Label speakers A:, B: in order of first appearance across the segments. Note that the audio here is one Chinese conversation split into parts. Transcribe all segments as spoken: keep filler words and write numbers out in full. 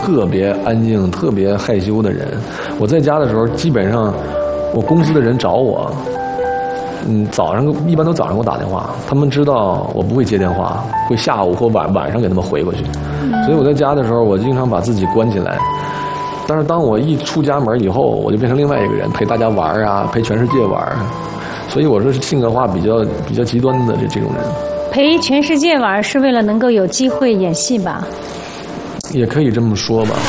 A: 特别安静、特别害羞的人。我在家的时候，基本上我公司的人找我，嗯，早上一般都早上给我打电话，他们知道我不会接电话，会下午或晚晚上给他们回过去。所以我在家的时候，我经常把自己关起来。但是当我一出家门以后，我就变成另外一个人，陪大家玩啊，陪全世界玩。所以我说是性格化比较比较极端的这这种人。
B: 陪全世界玩是为了能够有机会演戏吧？
A: 也可以这么说吧。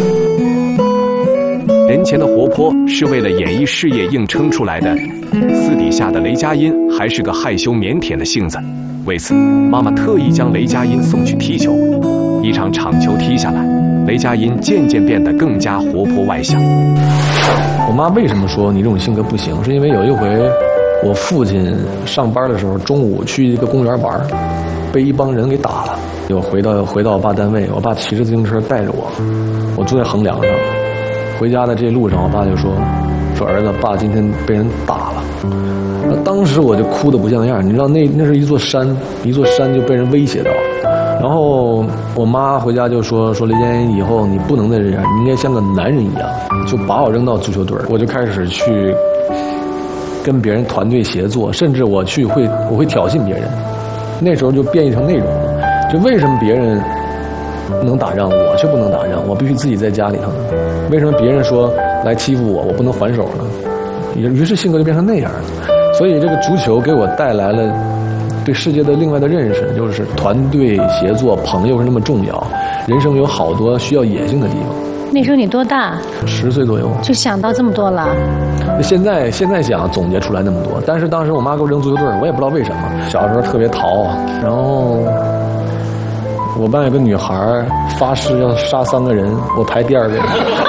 C: 人前的活泼是为了演艺事业硬撑出来的，私底下的雷佳音还是个害羞腼腆的性子。为此，妈妈特意将雷佳音送去踢球。一场场球踢下来，雷佳音渐渐变得更加活泼外向。
A: 我妈为什么说你这种性格不行？是因为有一回，我父亲上班的时候，中午去一个公园玩，被一帮人给打了。我回到回到我爸单位，我爸骑着自行车带着我，我坐在横梁上。回家的这路上，我爸就说：“说儿子，爸今天被人打了。”那当时我就哭得不像样，你知道那那是一座山，一座山就被人威胁到。然后我妈回家就说：“说雷佳音，以后你不能再这样，你应该像个男人一样。”就把我扔到足球队，我就开始去跟别人团队协作，甚至我去会我会挑衅别人。那时候就变异成那种了，就为什么别人能打仗，我却不能打仗？我必须自己在家里头。为什么别人说来欺负我，我不能还手呢？于是性格就变成那样了。所以这个足球给我带来了对世界的另外的认识，就是团队协作、朋友是那么重要。人生有好多需要野性的地方。
B: 那时候你多大？
A: 十岁左右。就
B: 想到这么多了。
A: 现在现在想总结出来那么多，但是当时我妈给我扔足球队，我也不知道为什么。小时候特别淘，然后我班有个女孩发誓要杀三个人，我排第二位。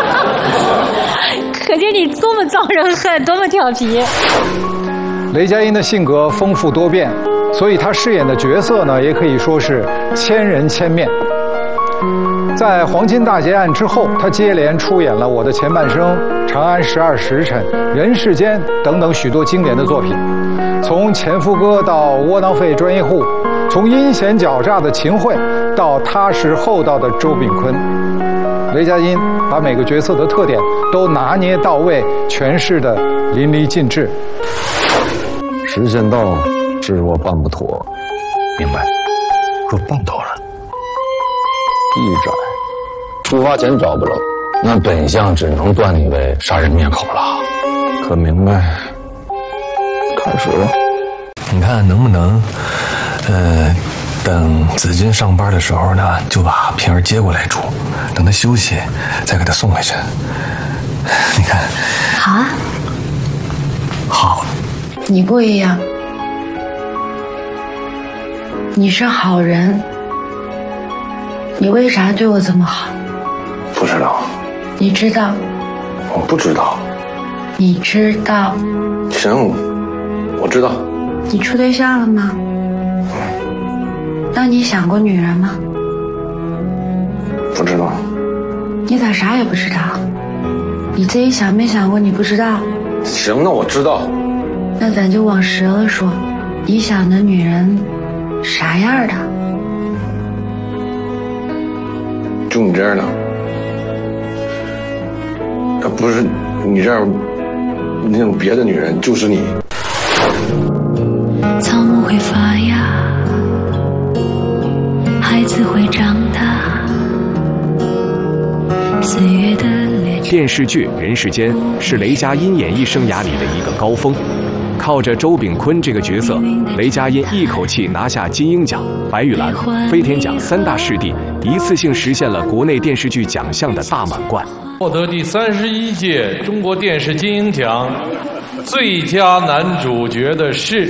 B: 可见你多么招人恨，多么调皮。
D: 雷佳音的性格丰富多变，所以他饰演的角色呢，也可以说是千人千面。在《黄金大劫案》之后，他接连出演了《我的前半生》《长安十二时辰》《人世间》等等许多经典的作品。从前夫哥到窝囊废专业户，从阴险狡诈的秦桧到踏实厚道的周秉昆，雷佳音把每个角色的特点都拿捏到位，诠释的淋漓尽致。
E: 时间到，是我办不妥。
F: 明白。若办到了，
E: 一斩。出发前找不着，
F: 那本相只能断你为杀人灭口了。
E: 可明白？开始了。
G: 你看能不能，呃，等子君上班的时候呢，就把平儿接过来住，等他休息，再给他送回去。你看。
H: 好啊。
G: 好。
H: 你不一样，你是好人，你为啥对我这么好？
F: 不知道。
H: 你知道？
F: 我不知道。
H: 你知道？
F: 行，我知道。
H: 你处对象了吗？那你想过女人吗？
F: 不知道。
H: 你咋啥也不知道？你自己想没想过你不知道？
F: 行，那我知道。
H: 那咱就往实了说，你想的女人啥样的？
F: 就你这样的。啊，不是你这样那种别的女人，就是你。
I: 草木会发芽，孩子会长大，岁月的脸。
C: 电视剧《人世间》是雷佳音演艺生涯里的一个高峰。靠着周秉昆这个角色，雷佳音一口气拿下金鹰奖、白玉兰、飞天奖三大视帝，一次性实现了国内电视剧奖项的大满贯。
J: 获得第三十一届中国电视金鹰奖最佳男主角的是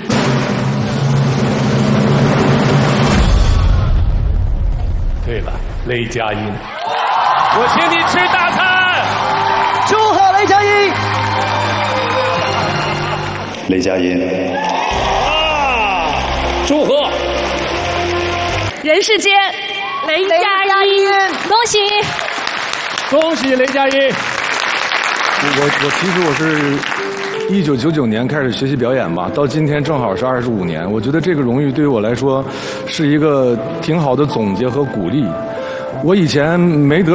J: 对了，雷佳音。我请你吃大餐，
K: 祝贺雷佳音。
L: 雷佳音
J: 啊！祝贺！
B: 人世间，雷佳音，恭喜！
J: 恭喜雷佳音！
M: 我我其实我是一九九九年开始学习表演吧，到今天正好是二十五年。我觉得这个荣誉对于我来说是一个挺好的总结和鼓励。我以前没得